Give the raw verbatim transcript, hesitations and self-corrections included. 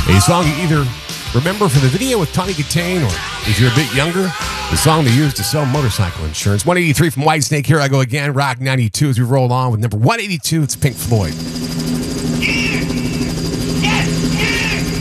A song you either remember from the video with Tawny Kitaen, or if you're a bit younger, the song they used to sell motorcycle insurance. one eighty-three from Whitesnake. Here I go again. Rock ninety-two as we roll on with number one eighty-two. It's Pink Floyd.